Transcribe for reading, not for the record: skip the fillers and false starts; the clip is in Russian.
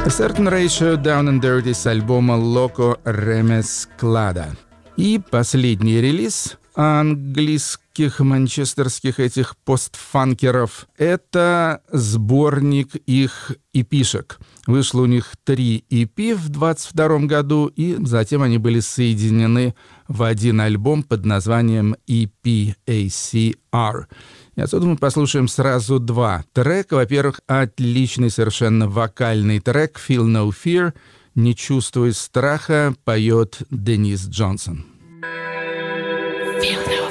A Certain Ratio Down and Dirty с альбома Loco Remezclada. И последний релиз английских, манчестерских этих постфанкеров — это сборник их EP-шек. Вышло у них 3 EP в 22 году, и затем они были соединены в один альбом под названием EPACR. И отсюда мы послушаем сразу 2 трека. Во-первых, отличный совершенно вокальный трек «Feel No Fear», «Не чувствуй страха», поет Денис Джонсон. Feel no